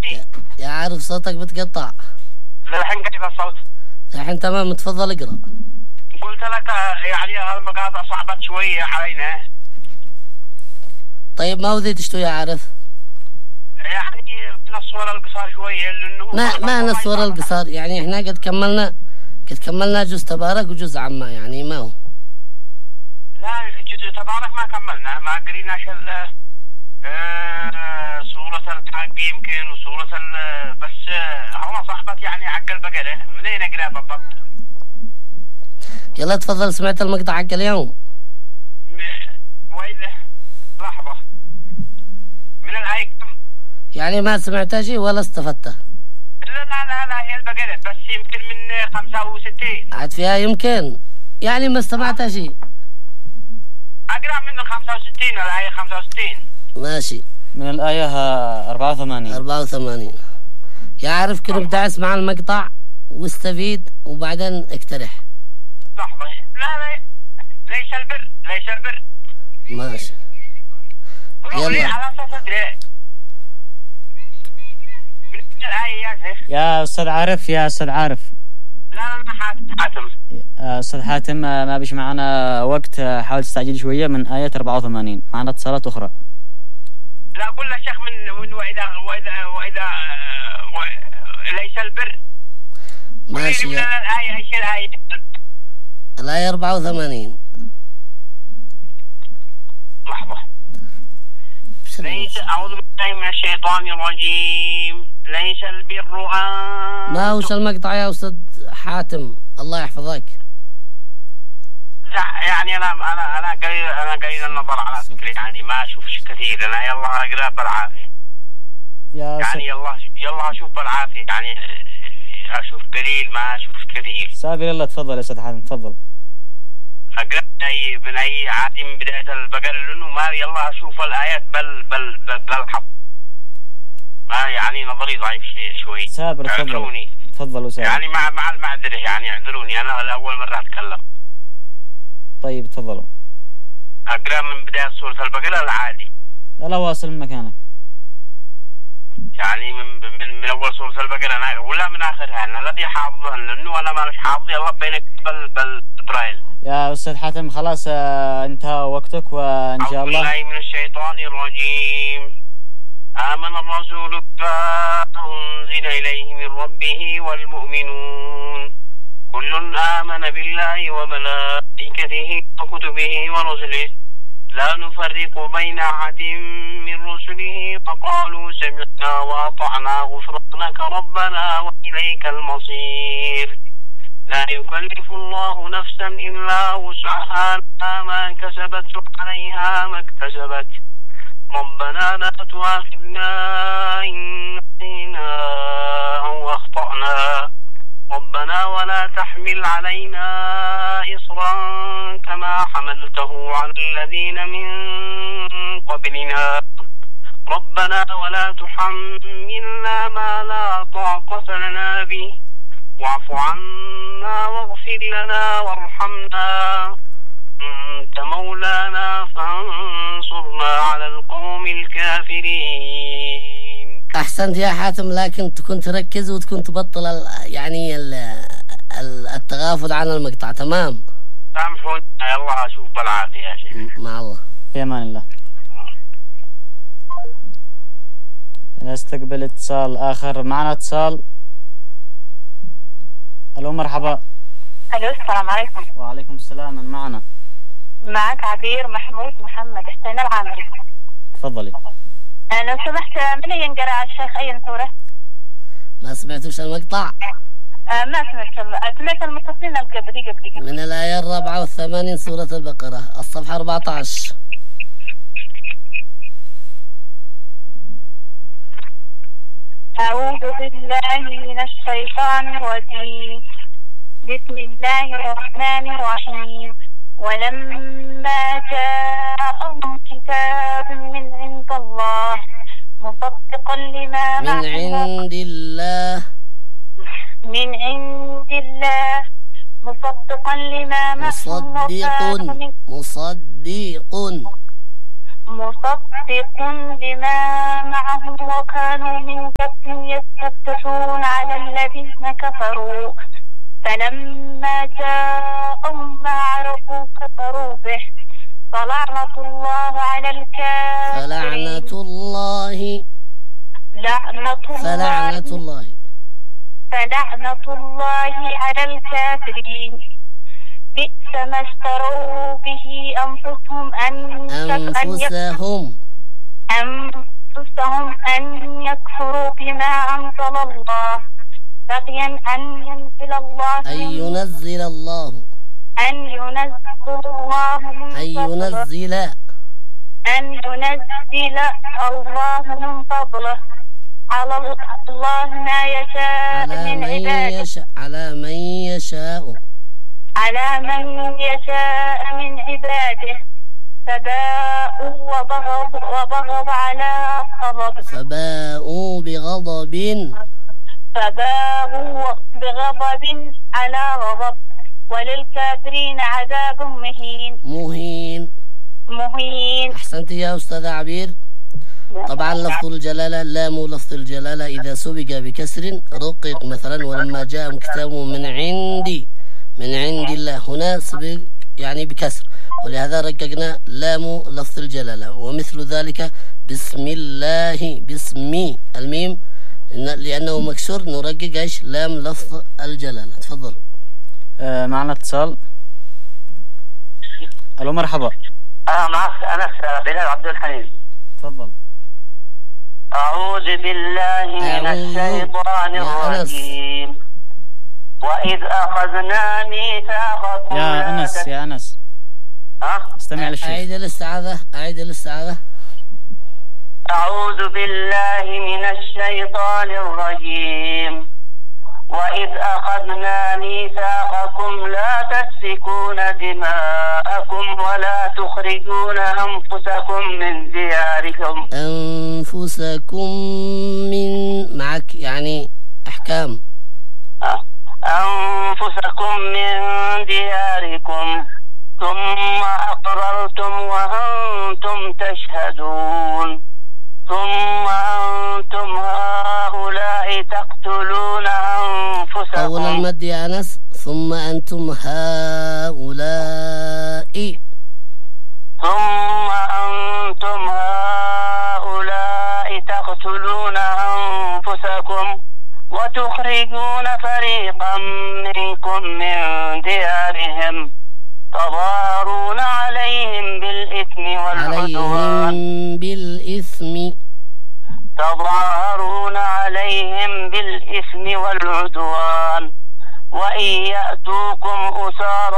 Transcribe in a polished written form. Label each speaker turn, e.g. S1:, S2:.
S1: سامعني؟
S2: يا عارف صوتك بتقطع.
S1: الحين كيف الصوت؟
S2: الحين تمام، تفضل اقرأ.
S1: قلت لك يعني المقاطع صعبت شوية علينا.
S2: طيب ما ودي تشتو يا عارف؟
S1: يعني نص ورا القصار شوية لأنه
S2: ما نص ورا القصار، يعني احنا قد كملنا جزء تبارك وجزء عما، يعني ما هو.
S1: لا جزء تبارك ما كملنا، ما قريناش سورة الحق يمكن وسورة بس هو صاحبت يعني عقل بقرة منين اقرا بالضبط؟
S2: يلا تفضل، سمعت المقطع حق اليوم؟
S1: وإذا لحظة من الآية كم؟
S2: يعني ما سمعتها شيء ولا استفدتها؟
S1: لا هي البقرة بس يمكن من 65
S2: عاد فيها يمكن، يعني ما استمعتها شيء.
S1: أقرأ من 65 الآية 65.
S2: ماشي.
S3: من الآية 84.
S2: يا عارف كل ابدأ اسمع المقطع واستفيد وبعدين اقترح.
S1: لحظة، لا ليس البر.
S2: ماشي.
S1: يلا على أساس أدري من الآية يا شيخ.
S3: يا أستاذ عارف.
S1: لا حاتم.
S3: أستاذ حاتم ما بيش معنا وقت، حاول تستعجل شوية. من آية 84 معنا اتصالات أخرى.
S1: لا أقول لك شيخ من وإذا ليس البر.
S2: ماشي.
S1: من الآية إيش الآية؟
S2: الآية 84.
S1: لحظة. ليس أعوذ بالله من الشيطان الرجيم. ليس البر أن
S2: ما هوش المقطع يا أستاذ حاتم، الله يحفظك.
S1: لا يعني أنا قليل النظر على فكرة، يعني ما أشوفش كثير. أنا يلا أقرأ بالعافية. يعني يلا أشوف بالعافية، يعني أشوف قليل ما أشوف كثير.
S3: سابر يلا تفضل يا أستاذ حاتم تفضل.
S1: أقرأ من أي عادي من بداية البقرة لأنه ما يلا أشوف الآيات بالحب. ما يعني نظري ضعيف شوي.
S3: سابر
S1: اعذروني.
S3: تفضل سابر.
S1: يعني مع المعذرة، يعني اعذروني أنا لأول مرة أتكلم.
S3: طيب تفضلوا.
S1: أقرأ من بداية سورة البقرة العادي.
S3: لا واصل من مكانك.
S1: يعني من أول سورة البقرة ولا من آخرها؟ أنا الذي حافظه لأنه أنا ما مش حافظ. يلا بينك بالبرايل.
S3: يا أستاذ حاتم خلاص انتهى وقتك وإن شاء الله.
S1: أعوذ بالله من الشيطان الرجيم. آمن الرسول بما أنزل إليه من ربه والمؤمنون كل آمن بالله وملائكته وكتبه ورسله لا نفرق بين أحد من رسله وقالوا سمعنا وأطعنا غفرانك ربنا وإليك المصير. لا يكلف الله نفسا إلا وسعها ما كسبت عليها ما اكتسبت ربنا لا تؤاخذنا إن نسينا أو أخطأنا ربنا ولا تحمل علينا إصرا كما حملته على الذين من قبلنا ربنا ولا تحملنا ما لا طاقة لنا به واعف عنا واغفر لنا وارحمنا أنت مولانا فانصرنا على القوم الكافرين.
S2: أحسنت يا حاتم، لكن تكون تركز وتكون تبطل يعني التغافل عن المقطع. تمام.
S1: سامحوني يلا أشوف بالعافية يا شيخ.
S2: مع الله.
S3: في أمان الله. نستقبل اتصال آخر. معنا اتصال. ألو مرحبا.
S4: ألو السلام عليكم.
S3: وعليكم السلام. من معنا؟
S4: معك عبير محمود محمد حسين العامري.
S3: تفضلي.
S4: لو سمحت من ينقرأ الشيخ أي سورة؟
S2: ما سمعتوش المقطع؟
S4: ما سمعت المتصلين قبلي.
S2: من الآية 84 سورة البقرة الصفحة 14.
S4: أعوذ بالله من الشيطان الرجيم. بسم الله الرحمن الرحيم. ولما جاءهم كتاب من عند الله مصدقا لما
S2: من عند الله
S4: مصدقا لما معهم وكانوا من قبل كفروا فلما جاءهم ما عرفوا كفروا به فلعنة الله على الكافرين فلعنة الله على الكافرين بئس ما اشتروا به أنفسهم أن يكفروا بما أنزل الله بغيا أن ينزل الله من فضله على الله ما يشاء من عباده على من يشاء من عباده فباءوا بغضب على غضب وللكافرين عذاب مهين.
S2: أحسنت يا أستاذ عبير. طبعا لفظ الجلالة لام لفظ الجلالة إذا سبق بكسر رقق مثلا ولما جاء كتاب من عند الله هنا سبق يعني بكسر ولهذا رققنا لام لفظ الجلالة ومثل ذلك بسم الله بسمي الميم لأنه مكسور نرقق إيش لام لفظ الجلالة. تفضل.
S3: معنا اتصال. ألو مرحبا.
S1: معك أنس بلال عبد الحليم.
S3: تفضل.
S1: أعوذ بالله من الشيطان الرجيم وإذ أخذنا ميثاقكم
S3: يا أنس استمع للشيخ.
S2: أعيد الاستعاذة.
S1: أعوذ بالله من الشيطان الرجيم وإذ أخذنا ميثاقكم لا تسفكون دماءكم ولا تخرجون أنفسكم من دياركم.
S2: معك يعني أحكام.
S1: أنفسكم من دياركم ثم أقررتم وأنتم تشهدون ثم أنتم هؤلاء تقتلون أنفسكم.
S2: طول المد يا أنس. ثم أنتم هؤلاء
S1: تقتلون أنفسكم وتخرجون فريقا منكم من ديارهم تظاهرون عليهم بالإثم والعدوان وإن يأتوكم أسارى